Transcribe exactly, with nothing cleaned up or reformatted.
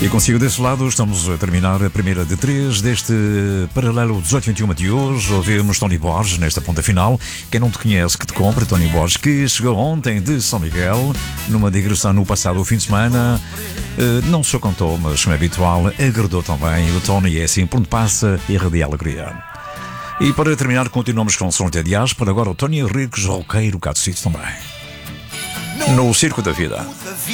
E consigo desse lado, estamos a terminar a primeira de três deste paralelo dezoito vinte e um de hoje. Ouvimos Tony Borges nesta ponta final. Quem não te conhece, que te compre, Tony Borges, que chegou ontem de São Miguel, numa digressão no passado fim de semana. Uh, não só contou, mas como é habitual, agradou também. O Tony é assim, por onde passa, irradia alegria. E para terminar, continuamos com o som de diáspora. Agora o Tony Henriques, roqueiro, cá de sítio também. No Circo da Vida.